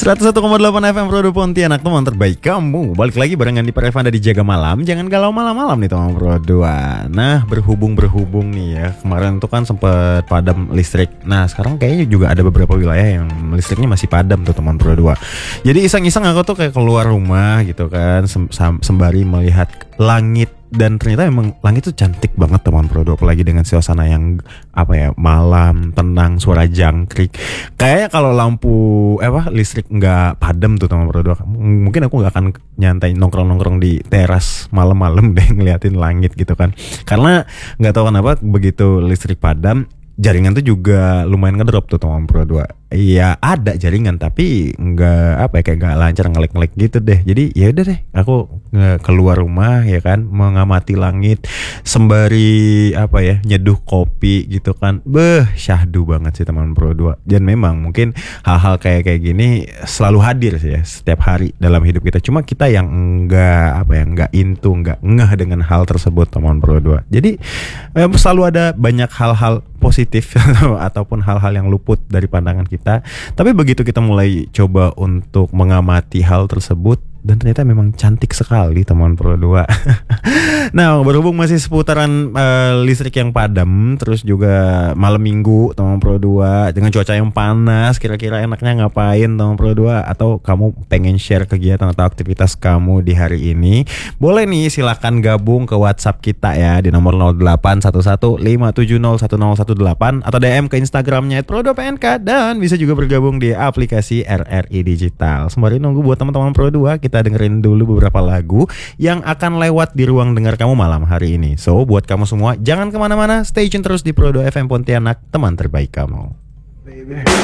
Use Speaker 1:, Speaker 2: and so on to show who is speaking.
Speaker 1: 101,8 FM Pro 2 Pontianak, teman terbaik kamu. Balik lagi barengan di Parevanda di Jaga Malam. Jangan galau malam-malam nih teman Pro 2. Nah, berhubung nih ya. Kemarin tuh kan sempet padam listrik. Nah, sekarang kayaknya juga ada beberapa wilayah yang listriknya masih padam tuh teman Pro 2. Jadi iseng-iseng aku tuh kayak keluar rumah gitu kan, sembari melihat langit. Dan ternyata emang langit tuh cantik banget teman Pro 2, apalagi dengan suasana yang malam, tenang, suara jangkrik. Kayaknya kalau lampu listrik nggak padam tuh teman Pro 2, mungkin aku nggak akan nyantai nongkrong di teras malam-malam deh ngeliatin langit gitu kan. Karena nggak tahu kenapa begitu listrik padam, jaringan tuh juga lumayan ngedrop tuh teman Pro 2. Iya ada jaringan tapi kayak nggak lancar, ngelek gitu deh. Jadi ya udah deh, aku keluar rumah ya kan, mengamati langit sembari nyeduh kopi gitu kan. Syahdu banget sih teman Pro 2. Dan memang mungkin hal-hal kayak gini selalu hadir sih ya setiap hari dalam hidup kita. Cuma kita yang nggak ngeh dengan hal tersebut teman Pro 2. Jadi selalu ada banyak hal-hal positif ataupun hal-hal yang luput dari pandangan kita. Tapi begitu kita mulai coba untuk mengamati hal tersebut, dan ternyata memang cantik sekali teman Pro 2. Nah, berhubung masih seputaran listrik yang padam, terus juga malam minggu teman Pro 2 dengan cuaca yang panas, kira-kira enaknya ngapain teman Pro 2? Atau kamu pengen share kegiatan atau aktivitas kamu di hari ini? Boleh nih, silakan gabung ke WhatsApp kita ya di nomor 081157010118 atau DM ke Instagramnya @pro2pnk, dan bisa juga bergabung di aplikasi RRI Digital. Sembari nunggu buat teman-teman Pro 2, kita dengerin dulu beberapa lagu yang akan lewat di ruang dengar kamu malam hari ini. So, buat kamu semua, jangan kemana-mana, stay tune terus di Pro 2 FM Pontianak, teman terbaik kamu. Baby.